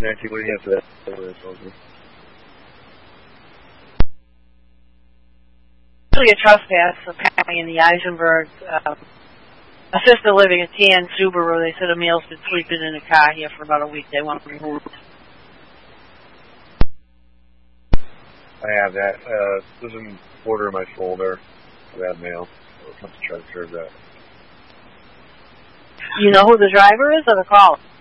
Nancy, what do you have for that? Actually, a trespass apparently in the Eisenberg assisted living, a tan Subaru. They said Emil's been sleeping in the car here for about a week. They want to remove it. I have that. This is in order in my folder. Bad mail. I'll have to try to serve that. You know who the driver is or the caller?